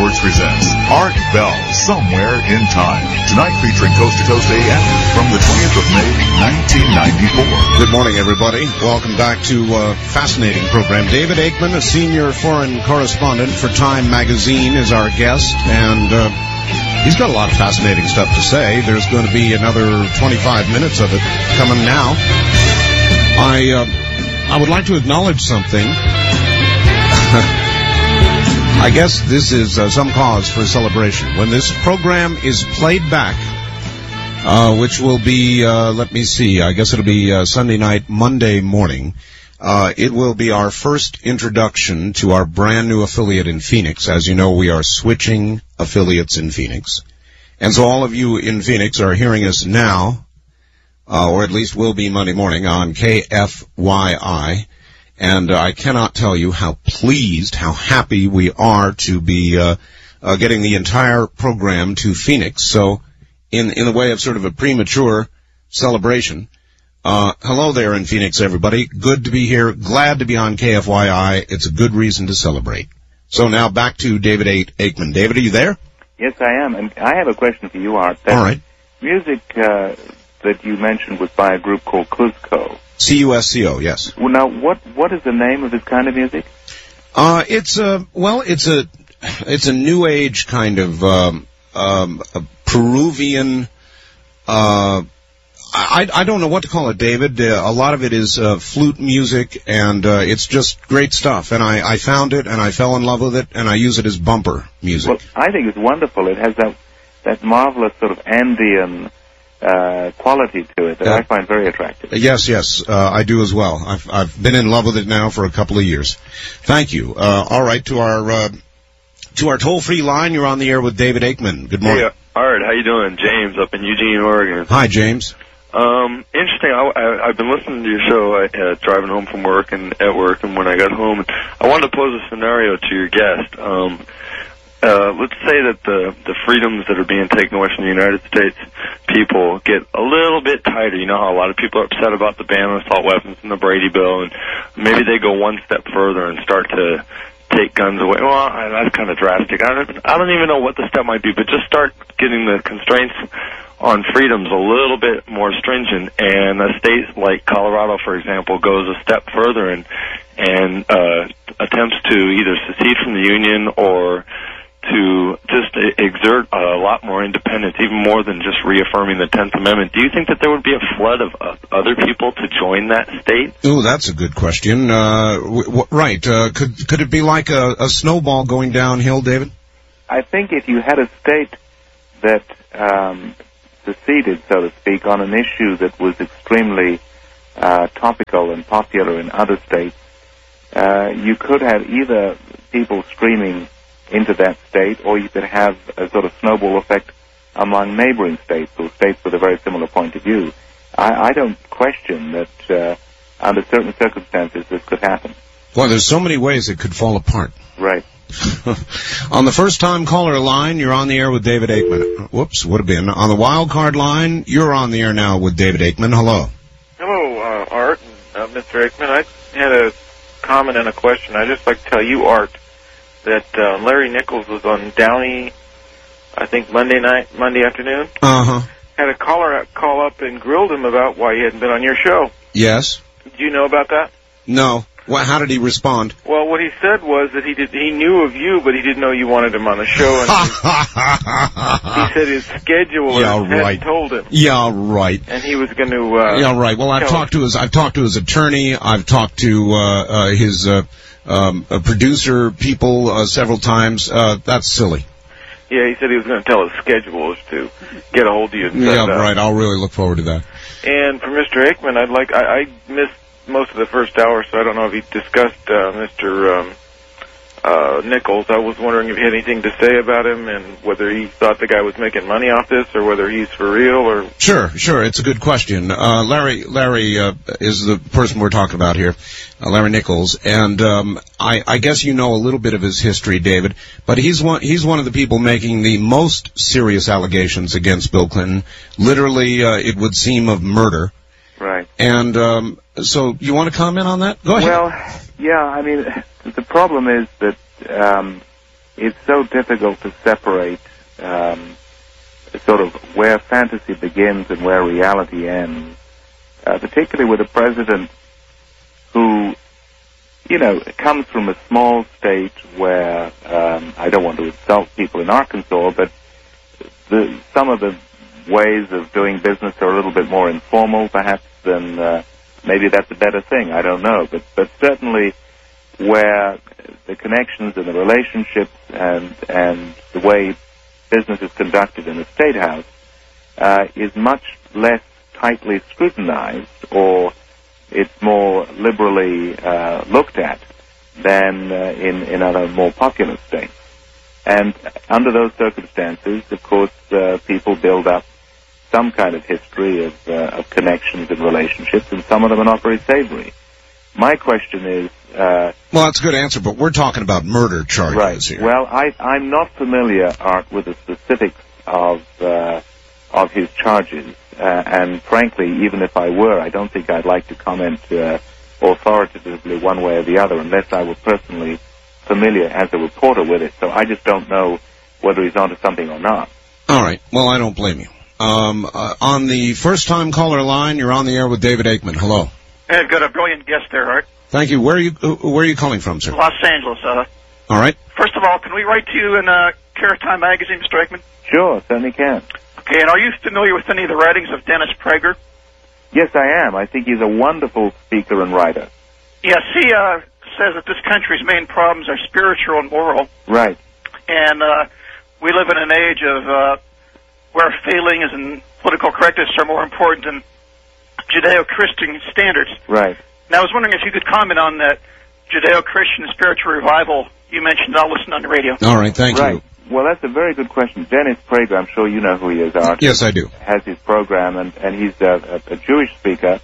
Networks presents Art Bell, Somewhere in Time. Tonight featuring Coast to Coast AM from the 20th of May, 1994. Good morning, everybody. Welcome back to a fascinating program. David Aikman, a senior foreign correspondent for Time magazine, is our guest, and he's got a lot of fascinating stuff to say. There's going to be another 25 minutes of it coming now. I would like to acknowledge something. I guess this is some cause for celebration. When this program is played back, which will be, let me see, I guess it'll be Sunday night, Monday morning, it will be our first introduction to our brand new affiliate in Phoenix. As you know, we are switching affiliates in Phoenix. And so all of you in Phoenix are hearing us now, or at least will be Monday morning on KFYI. And I cannot tell you how pleased, how happy we are to be getting the entire program to Phoenix. So in the way of sort of a premature celebration, hello there in Phoenix, everybody. Good to be here. Glad to be on KFYI. It's a good reason to celebrate. So now back to David Aikman. David, are you there? Yes, I am. And I have a question for you, Art. All right. Music that you mentioned was by a group called Cusco. Cusco, yes. Well, now, what is the name of this kind of music? It's a new age kind of a Peruvian. I don't know what to call it, David. A lot of it is flute music, and it's just great stuff. And I found it, and I fell in love with it, and I use it as bumper music. Well, I think it's wonderful. It has that marvelous sort of Andean quality to it that I find very attractive. Yes, I do as well. I've been in love with it now for a couple of years. Thank you. All right, to our toll-free line, you're on the air with David Aikman. Good morning. Hey, Art, how you doing? James up in Eugene, Oregon. Hi, James. Interesting. I've been listening to your show driving home from work and at work, and when I got home, I wanted to pose a scenario to your guest. Let's say that the freedoms that are being taken away from the United States people get a little bit tighter. You know how a lot of people are upset about the ban on assault weapons and the Brady Bill, and maybe they go one step further and start to take guns away. Well, that's kind of drastic. I don't even know what the step might be, but just start getting the constraints on freedoms a little bit more stringent, and a state like Colorado, for example, goes a step further and attempts to either secede from the Union or to just exert a lot more independence, even more than just reaffirming the 10th Amendment. Do you think that there would be a flood of other people to join that state? Oh, that's a good question. Right. Could it be like a snowball going downhill, David? I think if you had a state that seceded, so to speak, on an issue that was extremely topical and popular in other states, you could have either people streaming into that state, or you could have a sort of snowball effect among neighboring states or states with a very similar point of view. I don't question that under certain circumstances this could happen. Well, there's so many ways it could fall apart. Right. On the first-time caller line, you're on the air with David Aikman. Whoops, would have been. On the wild card line, you're on the air now with David Aikman. Hello. Hello, Art and Mr. Aikman. I had a comment and a question. I'd just like to tell you, Art, that Larry Nichols was on Downey, I think Monday afternoon. Uh-huh. Had a caller call up and grilled him about why he hadn't been on your show. Yes. Do you know about that? No. Well, how did he respond? Well, what he said was that he knew of you, but he didn't know you wanted him on the show. And he said his scheduler hadn't told him. Yeah, right. And he was going to. Yeah, right. Well, I've talked to his attorney. I've talked to his producer people several times. That's silly. Yeah, he said he was going to tell his schedulers to get a hold of you. Yeah, right. I'll really look forward to that. And for Mr. Aikman, I missed most of the first hour, so I don't know if he discussed Mr. Nichols. I was wondering if he had anything to say about him and whether he thought the guy was making money off this or whether he's for real or... Sure. It's a good question. Larry is the person we're talking about here, Larry Nichols, and I guess you know a little bit of his history, David, but he's one of the people making the most serious allegations against Bill Clinton. Literally, it would seem of murder. Right. And so you want to comment on that? Go ahead. Well, yeah, I mean, the problem is that it's so difficult to separate sort of where fantasy begins and where reality ends, particularly with a president who, you know, comes from a small state where, I don't want to insult people in Arkansas, but some of the ways of doing business are a little bit more informal, perhaps, than maybe that's a better thing. I don't know. But certainly where the connections and the relationships and the way business is conducted in the State House is much less tightly scrutinized, or it's more liberally looked at than in other more populous states. And under those circumstances, of course, people build up some kind of history of connections and relationships, and some of them are not very savory. My question is... well, that's a good answer, but we're talking about murder charges right. here. Well, I'm not familiar, Art, with the specifics of his charges, and frankly, even if I were, I don't think I'd like to comment authoritatively one way or the other unless I were personally familiar as a reporter with it. So I just don't know whether he's onto something or not. All right. Well, I don't blame you. On the first-time caller line, you're on the air with David Aikman. Hello. Hey, I've got a brilliant guest there, Art. Thank you. Where are you calling from, sir? Los Angeles. All right. First of all, can we write to you in Care Time magazine, Mr. Aikman? Sure, certainly can. Okay, and are you familiar with any of the writings of Dennis Prager? Yes, I am. I think he's a wonderful speaker and writer. Yes, he says that this country's main problems are spiritual and moral. Right. And we live in an age of where failings and political correctness are more important than Judeo-Christian standards. Right. And I was wondering if you could comment on that Judeo-Christian spiritual revival you mentioned. I'll listen on the radio. All right, thank you. Well, that's a very good question. Dennis Prager, I'm sure you know who he is, Art. Yes, I do. Has his program, and he's a Jewish speaker,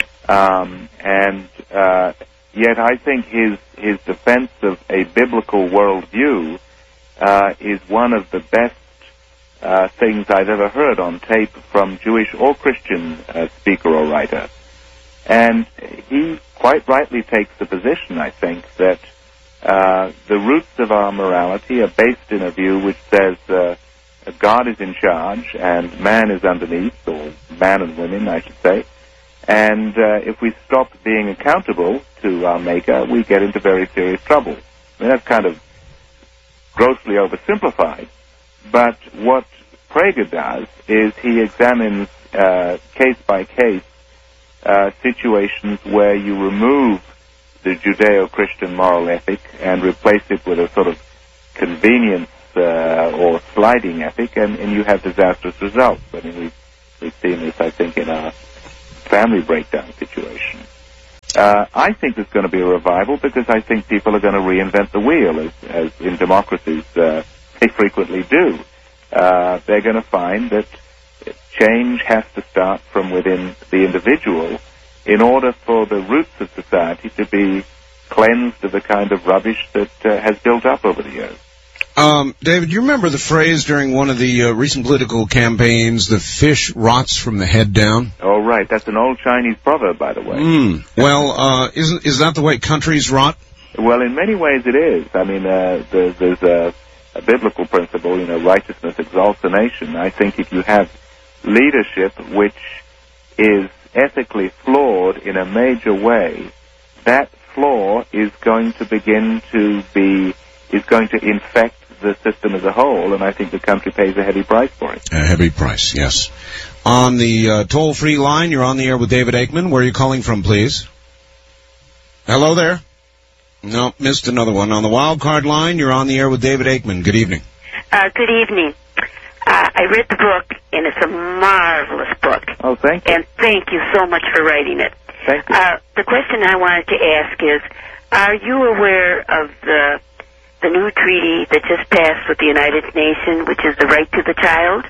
and yet I think his defense of a biblical worldview is one of the best things I've ever heard on tape from Jewish or Christian speaker or writer. And he quite rightly takes the position, I think, that the roots of our morality are based in a view which says God is in charge and man is underneath, or man and women, I should say. And if we stop being accountable to our Maker, we get into very serious trouble. I mean, that's kind of grossly oversimplified. But what Prager does is he examines case by case situations where you remove the Judeo-Christian moral ethic and replace it with a sort of convenience or sliding ethic, and you have disastrous results. I mean, we've seen this, I think, in our family breakdown situation. I think there's going to be a revival because I think people are going to reinvent the wheel, as in democracies they frequently do. They're going to find that change has to start from within the individual in order for the roots of society to be cleansed of the kind of rubbish that has built up over the years. David, you remember the phrase during one of the recent political campaigns, the fish rots from the head down? Oh, right. That's an old Chinese proverb, by the way. Well, is that the way countries rot? Well, in many ways it is. I mean, there's a biblical principle, righteousness exalts a nation. I think if you have leadership which is ethically flawed in a major way, that flaw is going to infect the system as a whole, and I think the country pays a heavy price for it. A heavy price, yes. On the toll-free line, you're on the air with David Aikman. Where are you calling from, please? Hello there? No, missed another one. On the wild card line, you're on the air with David Aikman. Good evening. Good evening. I read the book, and it's a marvelous book. Oh, thank you. And thank you so much for writing it. Thank you. The question I wanted to ask is, are you aware of the new treaty that just passed with the United Nations, which is the right to the child?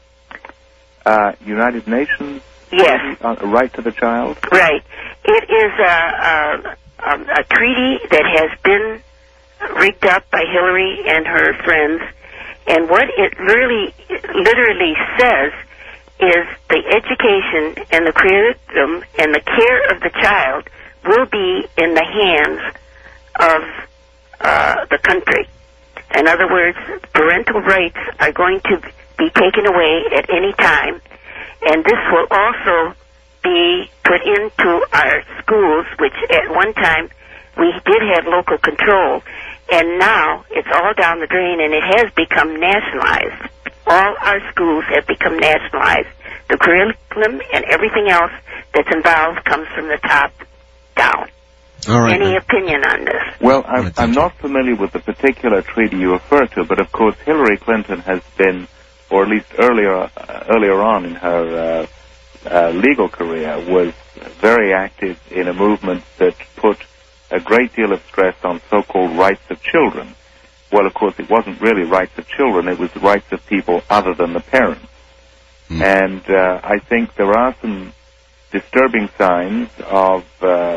United Nations? Yes. Right to the child? Right. It is a treaty that has been rigged up by Hillary and her friends, and what it literally says is the education and the curriculum and the care of the child will be in the hands of the country. In other words, parental rights are going to be taken away at any time, and this will also be put into our schools, which at one time we did have local control, and now it's all down the drain, and it has become nationalized. All our schools have become nationalized. The curriculum and everything else that's involved comes from the top down. All right. Any opinion on this? Well, I'm not familiar with the particular treaty you refer to, but of course Hillary Clinton has been, or at least earlier on in her legal career, was very active in a movement that put a great deal of stress on so-called rights of children. Well, of course, it wasn't really rights of children, it was the rights of people other than the parents. And I think there are some disturbing signs of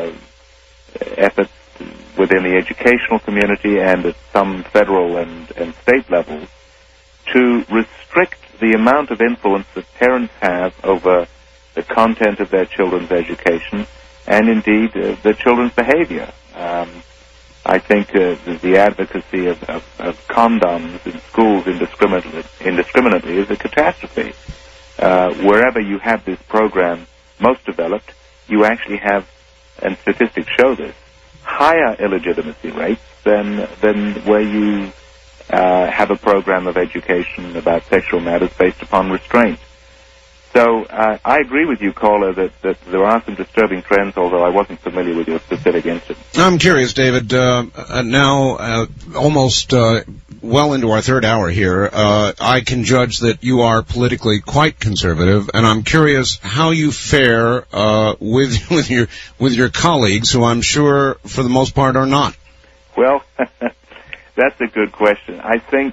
efforts within the educational community and at some federal and state levels to restrict the amount of influence that parents have over the content of their children's education and indeed their children's behavior. I think the advocacy of condoms in schools indiscriminately is a catastrophe. Wherever you have this program most developed, you actually have, and statistics show this, higher illegitimacy rates than where you have a program of education about sexual matters based upon restraint. So I agree with you, caller, that there are some disturbing trends, although I wasn't familiar with your specific incident. I'm curious, David, now almost well into our third hour here, I can judge that you are politically quite conservative, and I'm curious how you fare with your colleagues, who I'm sure for the most part are not. Well, that's a good question. I think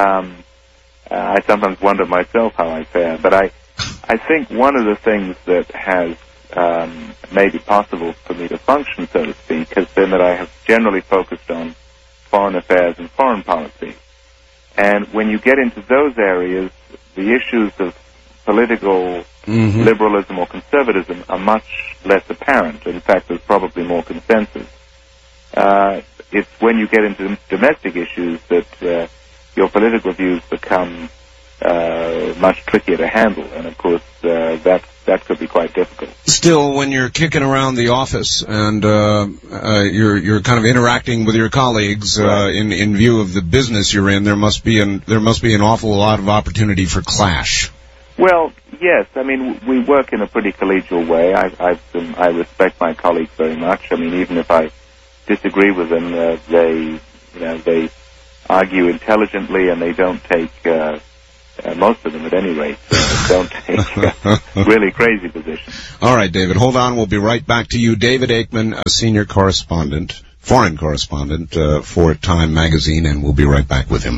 I sometimes wonder myself how I fare, but I think one of the things that has made it possible for me to function, so to speak, has been that I have generally focused on foreign affairs and foreign policy. And when you get into those areas, the issues of political liberalism or conservatism are much less apparent. In fact, there's probably more consensus. It's when you get into domestic issues that your political views become much trickier to handle, and of course that could be quite difficult. Still, when you're kicking around the office and you're kind of interacting with your colleagues in view of the business you're in, there must be an awful lot of opportunity for clash. Well, yes. I mean, we work in a pretty collegial way. I respect my colleagues very much. I mean, even if I disagree with them, they argue intelligently, and they don't take. Most of them, at any rate, don't take really crazy positions. All right, David, hold on. We'll be right back to you. David Aikman, a senior correspondent, foreign correspondent for Time Magazine, and we'll be right back with him.